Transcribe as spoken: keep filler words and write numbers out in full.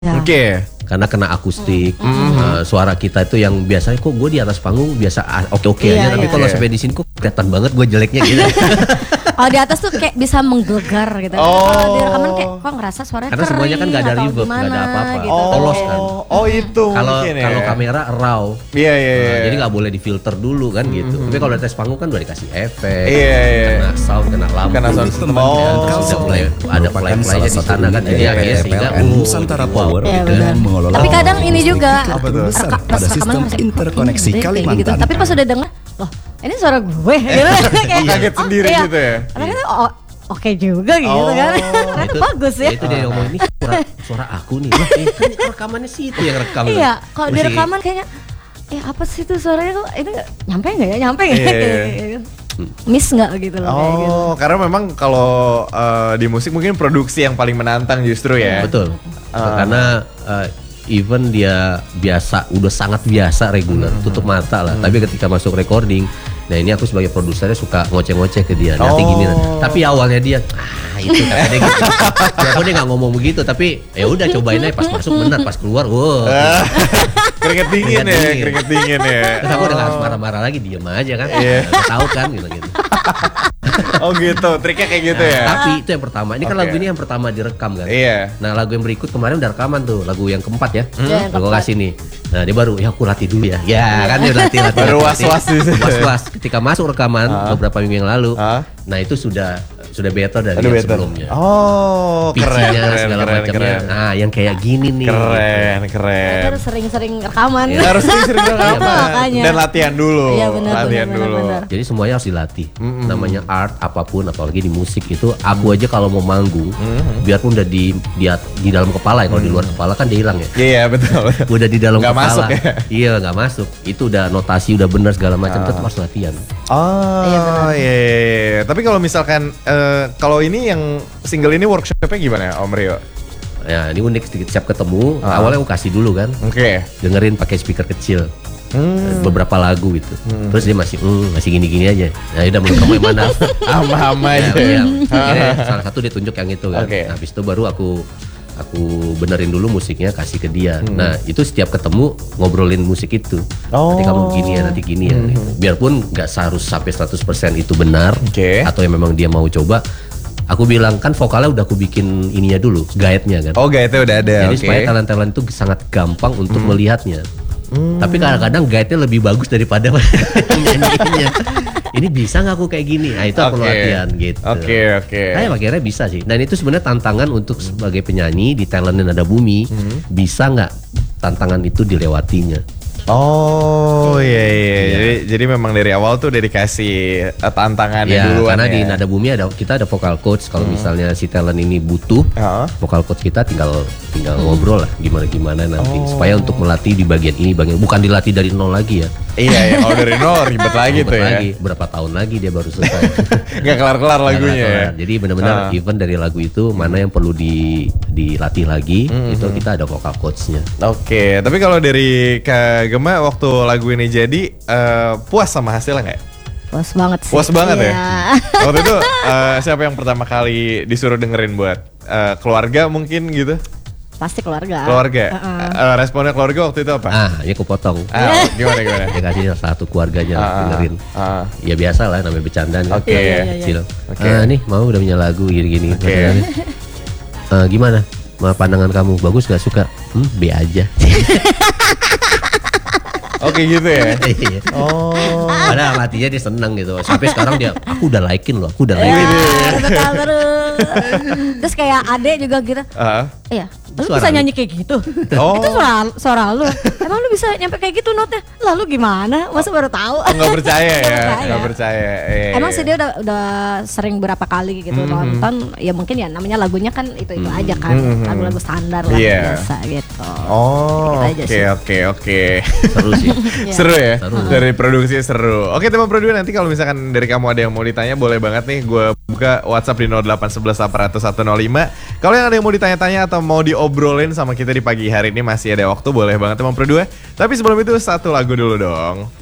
Ya. Oke. Okay. Karena kena akustik, Mm-hmm. uh, suara kita itu yang biasanya kok gue di atas panggung biasa oke-oke Iya, aja, tapi iya. kalau sampai di sini kok kelihatan banget gue jeleknya gitu. Kalau di atas tuh kayak bisa menggelegar gitu. Oh. Kalau di rekaman kayak kok ngerasa suaranya Karena semuanya kan nggak ada atau reverb, nggak ada gimana apa-apa. gitu. Oh, Polos kan. Oh itu Kalau mungkin ya. kalau kamera raw, Iya iya iya. uh, jadi nggak boleh difilter dulu kan gitu. Tapi kalau di atas panggung kan udah dikasih efek, Iya, iya. kena sound, kena lampu, Kena sound system. Oh. ya, terus sudah mulai ada play-playnya di sana kan. Jadi Iya, akhirnya iya, sehingga P L N uh, Nusantara wow, Power Iya, dengan benar. mengelola Tapi kadang ini juga Apa tuh? besar reka- pada pas sistem rekaman masih, interkoneksi "Hmm, kayak Kalimantan. gitu." Tapi pas udah denger, loh ini suara gue gitu. Kayak, Kaget sendiri iya. gitu ya? Ternyata oh, oke juga gitu Oh. kan. Ternyata bagus ya. Itu dia ngomong ini suara, suara aku nih. Wah, eh, kan rekamannya sih itu yang rekam. Iya, kalau di Mesti- rekaman kayaknya eh apa sih itu suaranya kok itu nggak- nyampe nggak ya nyampe nggak Iya, ya? iya. Gitu. Miss nggak gitu loh kayak gitu. Oh, karena memang kalau uh, di musik mungkin produksi yang paling menantang justru ya. Betul. Ah. Karena uh, even dia biasa, udah sangat biasa reguler, Hmm. tutup mata lah. Tapi ketika masuk recording, nah ini aku sebagai produsernya suka ngoceh-ngoceh ke dia. Nanti Oh. gini, tapi awalnya dia, ah itu kata dia gitu. Ya aku dia nggak ngomong begitu, tapi ya udah cobain aja. Pas masuk benar, pas keluar, wow. Keringet dingin Keringet ya, dingin. keringet dingin ya. Terus aku udah nggak harus marah-marah lagi, diem aja kan. Iya. Udah tahu kan gitu gitu. Oh gitu, triknya kayak gitu ya. Tapi itu yang pertama. Ini kan Oke. lagu ini yang pertama direkam kan. Iya. Nah lagu yang berikut kemarin udah rekaman tuh, lagu yang keempat ya. Iya, yang Lagu keempat. kasih nih. Nah dia baru, ya aku latih dulu ya. Ya kan dia latih latih. Baru latih. was-was di situ. Was-was. Ketika masuk rekaman Ah. beberapa minggu yang lalu, Ah. nah itu sudah sudah better dari Aduh, yang better. sebelumnya. Oh, keren, Pitch-nya, keren, segala keren, macamnya. keren. Nah yang kayak gini nih. Keren, Kita keren. harus sering-sering rekaman. Iya. Harus sering rekaman. Makanya. Dan latihan dulu. Iya, benar, latihan benar, dulu. benar, benar. Jadi semuanya harus dilatih. Namanya art apapun, apalagi di musik itu, aku aja kalau mau manggung, biarpun udah di di, di dalam kepala ya, kalau di luar kepala kan dia hilang ya. Iya, betul. Udah di dalam Nggak kepala. masuk ya? Iya nggak masuk. Itu udah notasi udah benar segala macam, tetap harus latihan. Oh, Iya, iya, benar. iya, iya. Tapi kalau misalkan eh, kalau ini yang single ini workshopnya gimana ya, Om Rio? Ya ini unik sedikit, siap ketemu. Ah. Awalnya aku kasih dulu kan, Oke. dengerin pakai speaker kecil. Hmm. Beberapa lagu gitu. Terus dia masih hmm, masih gini-gini aja. Nah, udah menurut kamu yang mana? Ama-ama Ya, aja. ya. Akhirnya salah satu dia tunjuk yang itu kan. Oke. Nah, habis itu baru aku aku benerin dulu musiknya, kasih ke dia. Hmm. Nah, itu setiap ketemu ngobrolin musik itu. Oh. Nanti kamu gini ya, nanti gini ya. Biarpun nggak harus sampai seratus persen itu benar, Oke. atau yang memang dia mau coba. Aku bilang kan vokalnya udah aku bikin ininya dulu, guide-nya kan. Oh, guide-nya udah ada. Jadi Oke. supaya talent-talent itu sangat gampang untuk melihatnya. Tapi kadang-kadang guide-nya lebih bagus daripada nyanyiinnya. Ini bisa nggak aku kayak gini? Nah itu aku Oke. latihan gitu. Oke, oke. Saya akhirnya bisa sih. Dan itu sebenarnya tantangan untuk sebagai penyanyi di Talent dan Nada Bumi, bisa nggak tantangan itu dilewatinya? Oh, iya, iya. Iya. Jadi, jadi memang dari awal tuh udah dikasih eh, tantangannya Ya, duluan karena ya. di Nada Bumi ada kita ada vocal coach. Kalau misalnya si talent ini butuh, Heeh. vokal coach kita tinggal tinggal ngobrol lah gimana gimana nanti Oh. supaya untuk melatih di bagian ini bagian bukan dilatih dari nol lagi ya. Iya, ya. Kalau dari nol ribet lagi Ribet tuh ya. lagi berapa tahun lagi dia baru selesai. Nggak kelar-kelar lagunya ya. Kelar-kelar. Jadi benar-benar Ah. event dari lagu itu mana yang perlu di dilatih lagi itu kita ada vokal coachnya. Oke, tapi kalau dari Kak Gema waktu lagu ini jadi eh, puas sama hasilnya nggak? Puas banget sih. Puas banget ya? Iya. Waktu itu eh, siapa yang pertama kali disuruh dengerin buat eh, keluarga mungkin gitu? Pasti keluarga. Keluarga. Heeh. Eh, responnya keluarga waktu itu apa? Ah, ya aku potong. Ah, gimana gimana? Dia kasih satu keluarganya Ah, dengerin. ah. Ya biasa lah namanya bercandaan. kan. Oke. Iya, iya, iya. Kecil. Oke. Ah, nih mau udah punya lagu gini-gini. Oke. Maksudnya, "Eh, gimana? Ma, pandangan kamu bagus gak suka? Hmm, B aja. Oke gitu ya. Iya. Oh. Padahal hatinya dia seneng gitu. Sampai sekarang dia, aku udah likein loh, aku udah Ya, likein. betul terus. Terus kayak adek juga gitu. Ah. Iya, lu Suara bisa lu. nyanyi kayak gitu. Oh. Itu suara suara lu. Emang lu bisa nyampe kayak gitu notnya? Lalu gimana? Masa baru tahu? Oh, nggak percaya Nggak ya, percaya. nggak percaya. Iya, Emang iya. sih dia udah udah sering berapa kali gitu nonton. Ya mungkin ya namanya lagunya kan itu itu aja kan. Lagu-lagu standar lah Iya. biasa gitu. Oh, Dikit aja oke sih. oke oke. Seru sih. Iya. Seru ya? Seru. Dari produksi seru. Oke, teman produksi nanti kalau misalkan dari kamu ada yang mau ditanya boleh banget nih gue buka WhatsApp di nol delapan satu satu delapan nol satu nol lima. Kalau yang ada yang mau ditanya-tanya atau mau diobrolin sama kita di pagi hari ini masih ada waktu, boleh banget teman produksi. Tapi sebelum itu satu lagu dulu dong.